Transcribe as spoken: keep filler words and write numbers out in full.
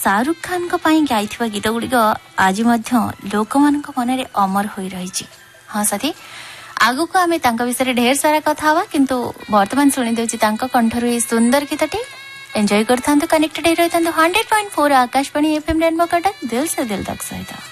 शाहरुख खान को पाई गाइथिबा गीत गुड़िक आज लोक मान मन में अमर हो रही। हाँ साथी आगु को आमे तांका विषय ढेर सारा कथा हवा किंतु वर्तमान सुनी देउची तांका कंठरु ए सुंदर गीतटी enjoy करथांतु connected रहिथांतु hundred point four Akashvani FM rainbow Cuttack दिल से दिल तक सहित।